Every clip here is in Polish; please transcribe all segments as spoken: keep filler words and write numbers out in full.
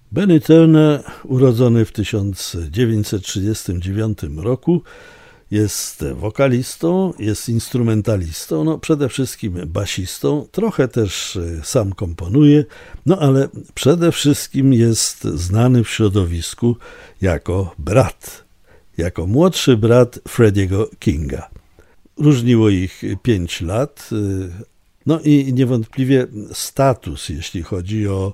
Benny Turner, urodzony w tysiąc dziewięćset trzydziestym dziewiątym roku, jest wokalistą, jest instrumentalistą, no przede wszystkim basistą, trochę też sam komponuje, no ale przede wszystkim jest znany w środowisku jako brat, jako młodszy brat Freddiego Kinga. Różniło ich pięć lat, no i niewątpliwie status, jeśli chodzi o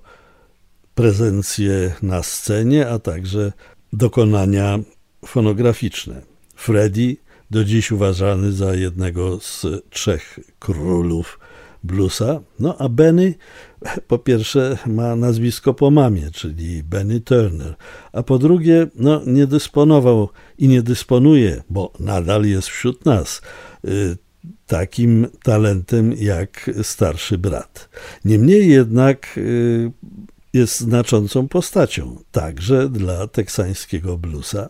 prezencję na scenie, a także dokonania fonograficzne. Freddie do dziś uważany za jednego z trzech królów bluesa, no a Benny po pierwsze ma nazwisko po mamie, czyli Benny Turner, a po drugie no, nie dysponował i nie dysponuje, bo nadal jest wśród nas, y, takim talentem jak starszy brat. Niemniej jednak y, jest znaczącą postacią, także dla teksańskiego bluesa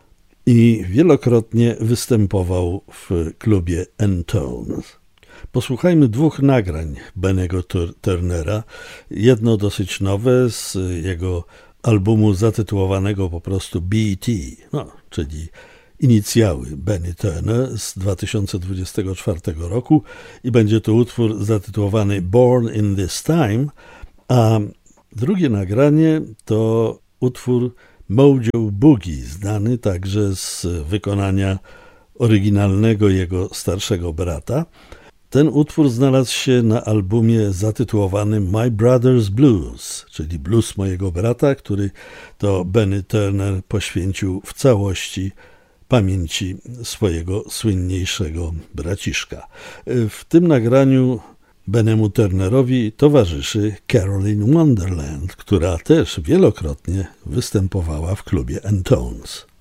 i wielokrotnie występował w klubie N-Tones. Posłuchajmy dwóch nagrań Bennego Turnera. Jedno dosyć nowe z jego albumu zatytułowanego po prostu B T, no, czyli inicjały Benny Turner z dwa tysiące dwudziestego czwartego roku i będzie to utwór zatytułowany Born in This Time, a drugie nagranie to utwór Mojo Boogie, znany także z wykonania oryginalnego jego starszego brata. Ten utwór znalazł się na albumie zatytułowanym My Brother's Blues, czyli blues mojego brata, który to Benny Turner poświęcił w całości pamięci swojego słynniejszego braciszka. W tym nagraniu Bennemu Turnerowi towarzyszy Carolyn Wonderland, która też wielokrotnie występowała w klubie N-Tones.